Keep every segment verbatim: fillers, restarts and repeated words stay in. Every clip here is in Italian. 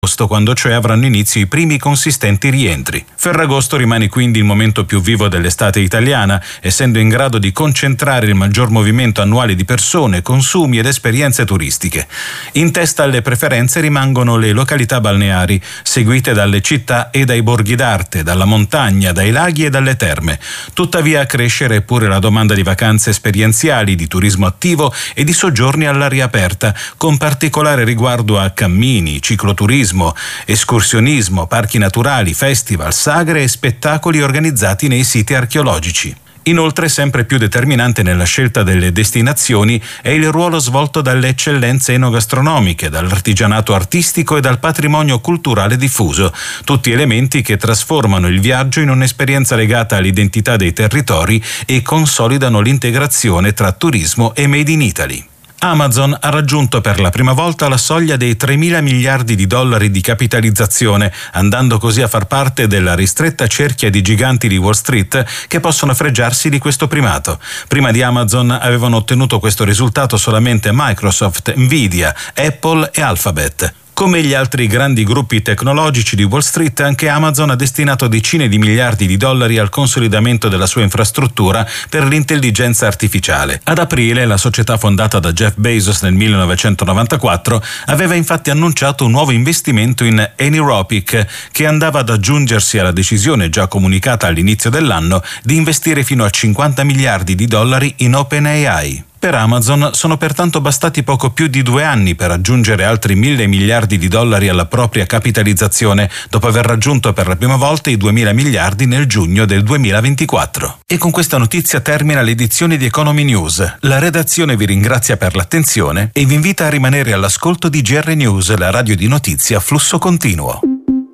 quando cioè avranno inizio i primi consistenti rientri. Ferragosto rimane quindi il momento più vivo dell'estate italiana, essendo in grado di concentrare il maggior movimento annuale di persone, consumi ed esperienze turistiche. In testa alle preferenze rimangono le località balneari, seguite dalle città e dai borghi d'arte, dalla montagna, dai laghi e dalle terme. Tuttavia a crescere pure la domanda di vacanze esperienziali, di turismo attivo e di soggiorni all'aria aperta, con particolare riguardo a cammini, cicloturismo, escursionismo, parchi naturali, festival, sagre e spettacoli organizzati nei siti archeologici. Inoltre, sempre più determinante nella scelta delle destinazioni è il ruolo svolto dalle eccellenze enogastronomiche, dall'artigianato artistico e dal patrimonio culturale diffuso, tutti elementi che trasformano il viaggio in un'esperienza legata all'identità dei territori e consolidano l'integrazione tra turismo e Made in Italy. Amazon ha raggiunto per la prima volta la soglia dei tremila miliardi di dollari di capitalizzazione, andando così a far parte della ristretta cerchia di giganti di Wall Street che possono fregiarsi di questo primato. Prima di Amazon avevano ottenuto questo risultato solamente Microsoft, Nvidia, Apple e Alphabet. Come gli altri grandi gruppi tecnologici di Wall Street, anche Amazon ha destinato decine di miliardi di dollari al consolidamento della sua infrastruttura per l'intelligenza artificiale. Ad aprile, la società fondata da Jeff Bezos nel millenovecentonovantaquattro aveva infatti annunciato un nuovo investimento in Anthropic, che andava ad aggiungersi alla decisione già comunicata all'inizio dell'anno di investire fino a cinquanta miliardi di dollari in OpenAI. Per Amazon sono pertanto bastati poco più di due anni per aggiungere altri mille miliardi di dollari alla propria capitalizzazione, dopo aver raggiunto per la prima volta i duemila miliardi nel giugno del duemilaventiquattro. E con questa notizia termina l'edizione di Economy News. La redazione vi ringrazia per l'attenzione e vi invita a rimanere all'ascolto di G R News, la radio di notizie a flusso continuo.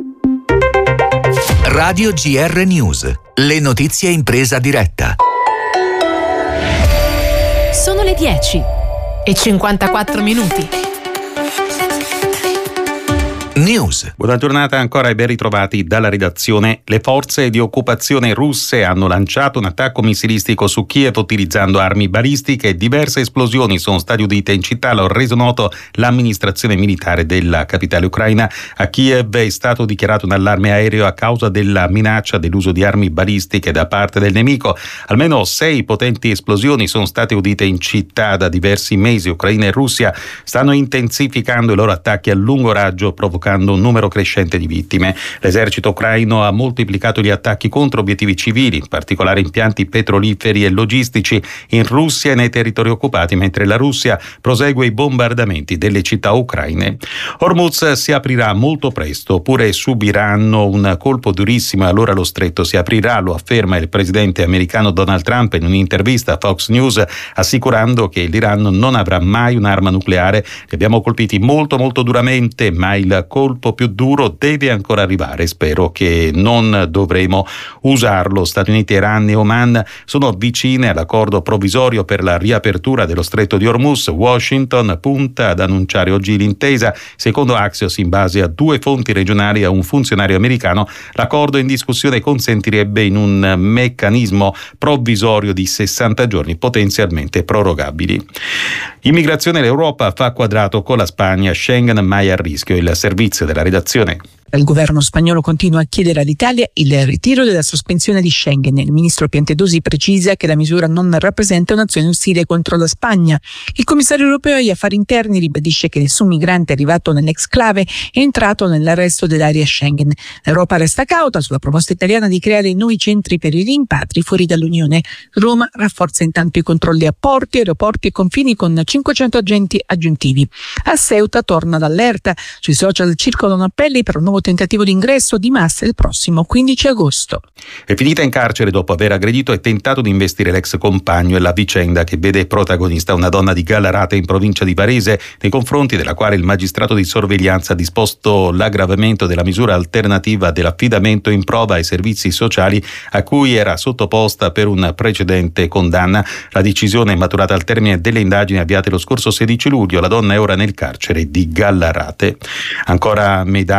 Radio G R News, le notizie in presa diretta. Sono le dieci e cinquantaquattro minuti. News. Buona giornata ancora e ben ritrovati dalla redazione. Le forze di occupazione russe hanno lanciato un attacco missilistico su Kiev utilizzando armi balistiche. Diverse esplosioni sono state udite in città, l'ha reso noto l'amministrazione militare della capitale ucraina. A Kiev è stato dichiarato un allarme aereo a causa della minaccia dell'uso di armi balistiche da parte del nemico. Almeno sei potenti esplosioni sono state udite in città da diversi mesi. Ucraina e Russia stanno intensificando i loro attacchi a lungo raggio, provocando un numero crescente di vittime. L'esercito ucraino ha moltiplicato gli attacchi contro obiettivi civili, in particolare impianti petroliferi e logistici in Russia e nei territori occupati, mentre la Russia prosegue i bombardamenti delle città ucraine. Hormuz si aprirà molto presto, oppure subiranno un colpo durissimo e allora lo stretto si aprirà, lo afferma il presidente americano Donald Trump in un'intervista a Fox News, assicurando che l'Iran non avrà mai un'arma nucleare. Li abbiamo colpiti molto molto duramente, ma il colpo più duro deve ancora arrivare. Spero che non dovremo usarlo. Stati Uniti, Iran e Oman sono vicine all'accordo provvisorio per la riapertura dello stretto di Hormuz. Washington punta ad annunciare oggi l'intesa. Secondo Axios, in base a due fonti regionali e a un funzionario americano, l'accordo in discussione consentirebbe in un meccanismo provvisorio di sessanta giorni, potenzialmente prorogabili. Immigrazione, l'Europa fa quadrato con la Spagna, Schengen mai a rischio. Il servizio della redazione. Il governo spagnolo continua a chiedere all'Italia il ritiro della sospensione di Schengen. Il ministro Piantedosi precisa che la misura non rappresenta un'azione ostile contro la Spagna. Il commissario europeo agli affari interni ribadisce che nessun migrante arrivato nell'exclave è entrato nell'arresto dell'area Schengen. L'Europa resta cauta sulla proposta italiana di creare nuovi centri per i rimpatri fuori dall'Unione. Roma rafforza intanto i controlli a porti, aeroporti e confini con cinquecento agenti aggiuntivi. A Ceuta torna l'allerta. Sui social circolano appelli per un nuovo tentativo di ingresso di massa il prossimo quindici agosto. È finita in carcere dopo aver aggredito e tentato di investire l'ex compagno. È la vicenda che vede protagonista una donna di Gallarate in provincia di Varese, nei confronti della quale il magistrato di sorveglianza ha disposto l'aggravamento della misura alternativa dell'affidamento in prova ai servizi sociali a cui era sottoposta per una precedente condanna. La decisione è maturata al termine delle indagini avviate lo scorso sedici luglio. La donna è ora nel carcere di Gallarate. Ancora medaglie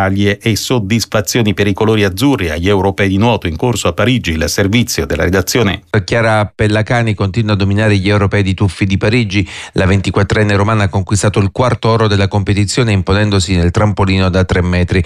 e soddisfazioni per i colori azzurri agli europei di nuoto in corso a Parigi. Il servizio della redazione. Chiara Pellacani continua a dominare gli europei di tuffi di Parigi. La ventiquattrenne romana ha conquistato il quarto oro della competizione imponendosi nel trampolino da tre metri.